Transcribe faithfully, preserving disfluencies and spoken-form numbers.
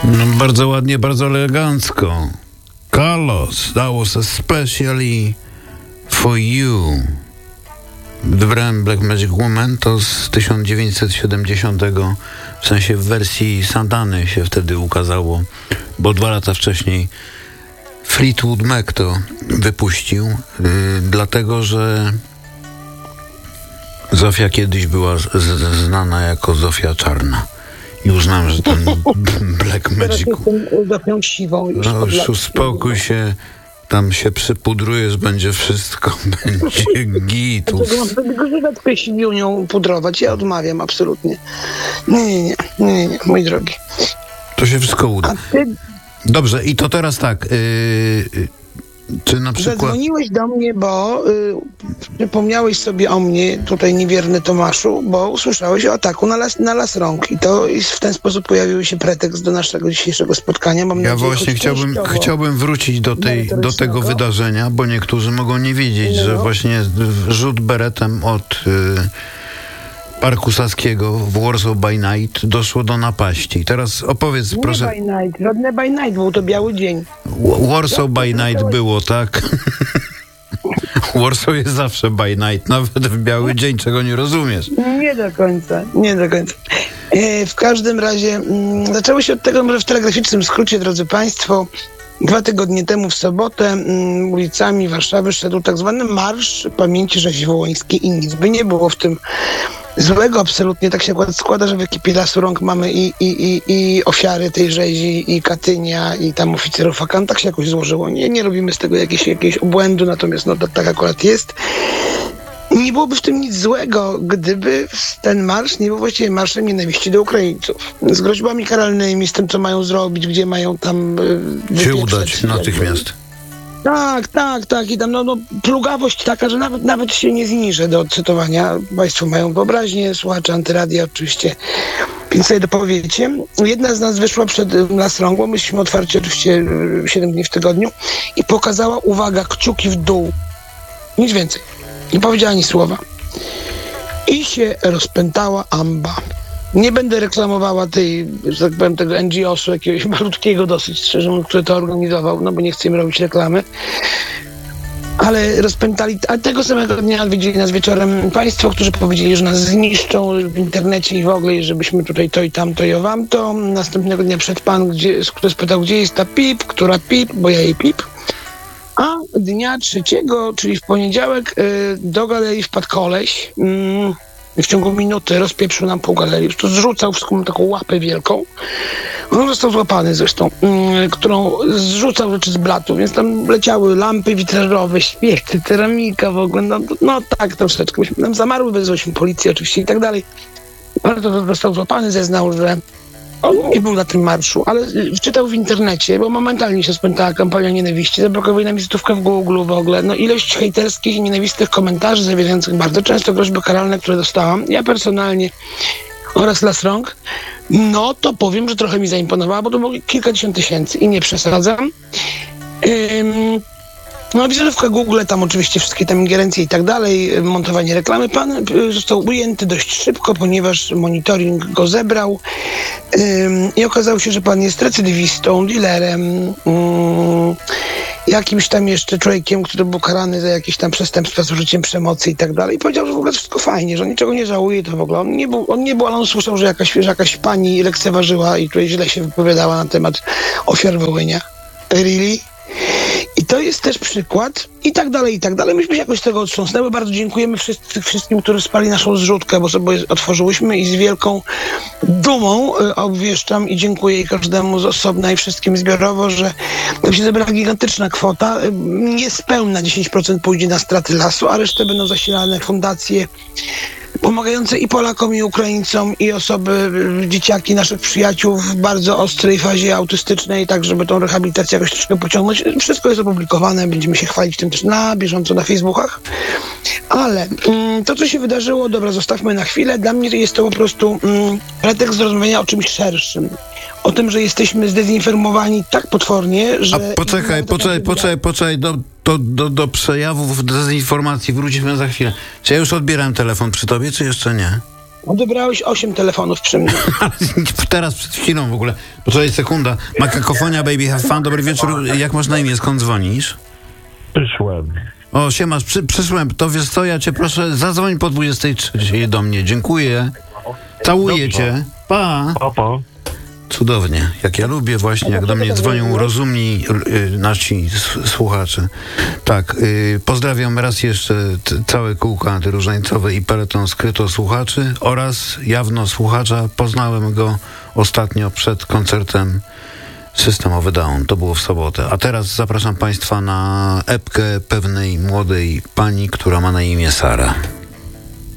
No, bardzo ładnie, bardzo elegancko. Carlos, that was especially for you. Wybrałem Black Magic Woman, to z tysiąc dziewięćset siedemdziesiątego, w sensie w wersji Santany się wtedy ukazało, bo dwa lata wcześniej Fleetwood Mac to wypuścił, yy, dlatego że Zofia kiedyś była z, z, znana jako Zofia Czarna. I uznam, że ten Black Magic... Zofią siwą już. No już uspokój się, tam się przypudrujesz, będzie wszystko, będzie git. Dlaczego mam tego żyletkę siwiunią pudrować? Ja odmawiam absolutnie. Nie, nie, nie, nie, nie, mój drogi. To się wszystko uda. Ty... Dobrze, i to teraz tak... Yy, czy na przykład... Zadzwoniłeś do mnie, bo y, przypomniałeś sobie o mnie, tutaj niewierny Tomaszu, bo usłyszałeś o ataku na las, na las rąk. I to i w ten sposób pojawił się pretekst do naszego dzisiejszego spotkania. Mam ja nadzieję, właśnie chciałbym, chciałbym wrócić do, tej, do tego wydarzenia, bo niektórzy mogą nie wiedzieć, no. że właśnie rzut beretem od... Y, Parku Saskiego w Warsaw by Night doszło do napaści. Teraz opowiedz, nie proszę... by night, żadne by night, był to biały dzień. Warsaw by Night było, tak? Warsaw jest zawsze by night, nawet w biały dzień, czego nie rozumiesz. Nie do końca, nie do końca. E, w każdym razie m, zaczęło się od tego, może w telegraficznym skrócie, drodzy Państwo, dwa tygodnie temu w sobotę m, ulicami Warszawy szedł tak zwany Marsz Pamięci Rzezi Wołyńskiej i nic by nie było w tym złego absolutnie. Tak się składa, że w ekipie Lasu Rąk mamy i, i, i, i ofiary tej rzezi, i Katynia, i tam oficerów A K A M. Tak się jakoś złożyło. Nie, nie robimy z tego jakiegoś, jakiegoś obłędu, natomiast no, tak, tak akurat jest. Nie byłoby w tym nic złego, gdyby ten marsz nie był właściwie marszem nienawiści do Ukraińców. Z groźbami karalnymi, z tym, co mają zrobić, gdzie mają tam... Yy, się udać natychmiast. Tak, tak, tak. I tam no, no, plugawość taka, że nawet, nawet się nie zniżę do odcytowania. Państwo mają wyobraźnię, słuchacze Antyradia oczywiście, więc sobie dopowiecie. Jedna z nas wyszła przed Las Rąk, myśmy otwarci oczywiście siedem dni w tygodniu i pokazała, uwaga, kciuki w dół. Nic więcej. Nie powiedziała ani słowa. I się rozpętała amba. Nie będę reklamowała tej, że tak powiem, tego N G O-su, jakiegoś malutkiego dosyć, szczerze mówiąc, który to organizował, no bo nie chcę im robić reklamy. Ale rozpętali, a tego samego dnia odwiedzili nas wieczorem państwo, którzy powiedzieli, że nas zniszczą w internecie i w ogóle, żebyśmy tutaj to i tamto i owam to. Następnego dnia przed pan, gdzie, który spytał, gdzie jest ta pip, która pip, bo ja jej pip. A dnia trzeciego, czyli w poniedziałek, yy, do galerii wpadł koleś. Yy, w ciągu minuty rozpieprzył nam pół galerii. To zrzucał wszystko, taką łapę wielką. On został złapany zresztą, yy, którą zrzucał rzeczy z blatu, więc tam leciały lampy witrażowe, świece, ceramika w ogóle. No, no tak troszeczkę. Myśmy tam zamarły, wezwaliśmy policję oczywiście i tak dalej. Ale to został złapany, zeznał, że on nie był na tym marszu, ale czytał w internecie, bo momentalnie się spętała kampania nienawiści, zablokowali nam wizytówkę w Google w ogóle. No ilość hejterskich i nienawistnych komentarzy zawierających bardzo często groźby karalne, które dostałam, ja personalnie oraz Las Rąk, no to powiem, że trochę mi zaimponowała, bo to było kilkadziesiąt tysięcy i nie przesadzam. Ym, No, wizytówka Google, tam oczywiście wszystkie tam ingerencje i tak dalej, montowanie reklamy. Pan został ujęty dość szybko, ponieważ monitoring go zebrał ym, i okazało się, że pan jest recydywistą, dealerem, ym, jakimś tam jeszcze człowiekiem, który był karany za jakieś tam przestępstwa z użyciem przemocy i tak dalej. I powiedział, że w ogóle wszystko fajnie, że on niczego nie żałuje, to w ogóle on nie był, on nie był, ale on słyszał, że jakaś, że jakaś pani lekceważyła i tutaj źle się wypowiadała na temat ofiar Wołynia. Really? I to jest też przykład i tak dalej, i tak dalej. Myśmy się jakoś z tego otrząsnęły. Bardzo dziękujemy wszyscy, wszystkim, którzy wsparli naszą zrzutkę, bo sobie otworzyłyśmy i z wielką dumą y, obwieszczam i dziękuję i każdemu z osobna i wszystkim zbiorowo, że tam się zebrała gigantyczna kwota. Y, niespełna dziesięć procent pójdzie na straty lasu, a resztę będą zasilane fundacje pomagające i Polakom, i Ukraińcom, i osoby, dzieciaki naszych przyjaciół w bardzo ostrej fazie autystycznej, tak żeby tą rehabilitację jakoś troszkę pociągnąć. Wszystko jest opublikowane, będziemy się chwalić tym też na bieżąco na Facebookach. Ale mm, to, co się wydarzyło, dobra, zostawmy na chwilę. Dla mnie jest to po prostu mm, pretekst do rozmawiania o czymś szerszym. O tym, że jesteśmy zdezinformowani tak potwornie, że... A poczekaj, poczekaj, poczekaj, poczekaj, do, do, do, do przejawów dezinformacji wrócimy za chwilę. Czy ja już odbieram telefon przy tobie, czy jeszcze nie? Odebrałeś osiem telefonów przy mnie. Teraz, przed chwilą w ogóle. Poczekaj, sekunda. Makakofonia, baby, have fun. Dobry wieczór. Jak masz na imię? Skąd dzwonisz? Przyszłem. O, siemasz, przy, przyszłem. To wiesz co, ja cię proszę, zadzwoń po dwudziestej trzeciej do mnie. Dziękuję. Całuję Dobrze. cię. Pa. Pa, pa. Cudownie. Jak ja lubię właśnie, jak do mnie dzwonią rozumni y, nasi s- słuchacze. Tak, y, pozdrawiam raz jeszcze t- całe kółko antyróżańcowe i peleton skryto słuchaczy oraz jawno słuchacza. Poznałem go ostatnio przed koncertem Systemowy Down. To było w sobotę. A teraz zapraszam Państwa na epkę pewnej młodej pani, która ma na imię Sara.